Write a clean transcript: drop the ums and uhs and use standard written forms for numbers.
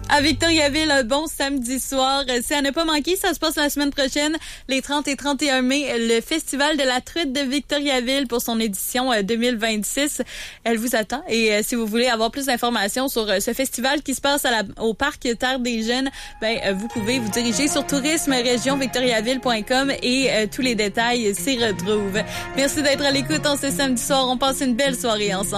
À Victoriaville, un bon samedi soir. C'est à ne pas manquer, ça se passe la semaine prochaine, les 30 et 31 mai, le Festival de la truite de Victoriaville pour son édition 2026. Elle vous attend. Et si vous voulez avoir plus d'informations sur ce festival qui se passe au Parc Terre des Jeunes, vous pouvez vous diriger sur tourisme-région-victoriaville.com et tous les détails s'y retrouvent. Merci d'être à l'écoute en ce samedi soir. On passe une belle soirée ensemble.